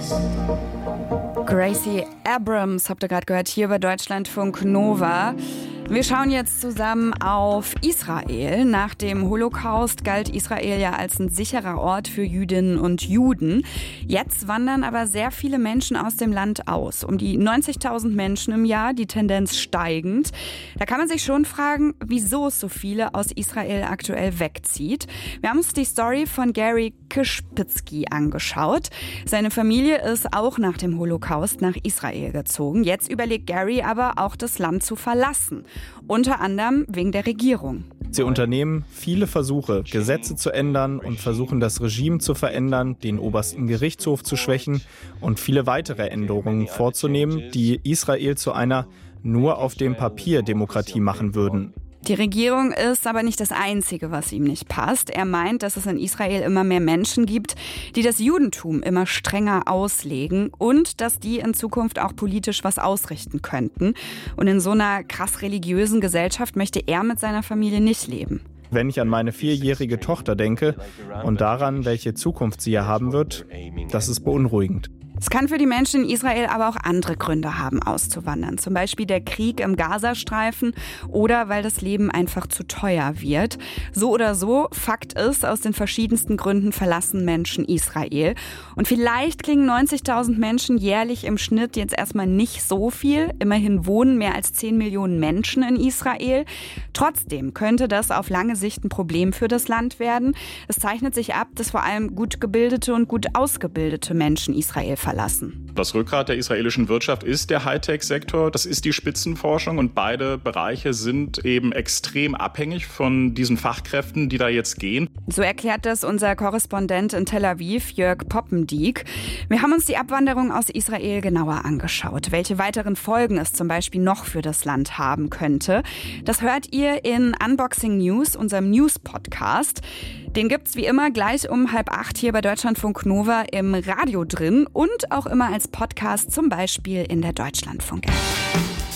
Gracie Abrams habt ihr gerade gehört, hier bei Deutschlandfunk Nova. Wir schauen jetzt zusammen auf Israel. Nach dem Holocaust galt Israel ja als ein sicherer Ort für Jüdinnen und Juden. Jetzt wandern aber sehr viele Menschen aus dem Land aus. Um die 90.000 Menschen im Jahr, die Tendenz steigend. Da kann man sich schon fragen, wieso es so viele aus Israel aktuell wegzieht. Wir haben uns die Story von Gary Kishpitzky angeschaut. Seine Familie ist auch nach dem Holocaust nach Israel gezogen. Jetzt überlegt Gary aber auch, das Land zu verlassen. Unter anderem wegen der Regierung. Sie unternehmen viele Versuche, Gesetze zu ändern und versuchen, das Regime zu verändern, den obersten Gerichtshof zu schwächen und viele weitere Änderungen vorzunehmen, die Israel zu einer nur auf dem Papier Demokratie machen würden. Die Regierung ist aber nicht das Einzige, was ihm nicht passt. Er meint, dass es in Israel immer mehr Menschen gibt, die das Judentum immer strenger auslegen und dass die in Zukunft auch politisch was ausrichten könnten. Und in so einer krass religiösen Gesellschaft möchte er mit seiner Familie nicht leben. Wenn ich an meine 4-jährige Tochter denke und daran, welche Zukunft sie hier haben wird, das ist beunruhigend. Es kann für die Menschen in Israel aber auch andere Gründe haben, auszuwandern. Zum Beispiel der Krieg im Gazastreifen oder weil das Leben einfach zu teuer wird. So oder so, Fakt ist, aus den verschiedensten Gründen verlassen Menschen Israel. Und vielleicht klingen 90.000 Menschen jährlich im Schnitt jetzt erstmal nicht so viel. Immerhin wohnen mehr als 10 Millionen Menschen in Israel. Trotzdem könnte das auf lange Sicht ein Problem für das Land werden. Es zeichnet sich ab, dass vor allem gut gebildete und gut ausgebildete Menschen Israel verlassen. Das Rückgrat der israelischen Wirtschaft ist der Hightech-Sektor, das ist die Spitzenforschung und beide Bereiche sind eben extrem abhängig von diesen Fachkräften, die da jetzt gehen. So erklärt das unser Korrespondent in Tel Aviv, Jörg Poppendiek. Wir haben uns die Abwanderung aus Israel genauer angeschaut, welche weiteren Folgen es zum Beispiel noch für das Land haben könnte. Das hört ihr in Unboxing News, unserem News-Podcast. Den gibt's wie immer gleich um 7:30 hier bei Deutschlandfunk Nova im Radio drin und auch immer als Podcast, zum Beispiel in der Deutschlandfunk-App.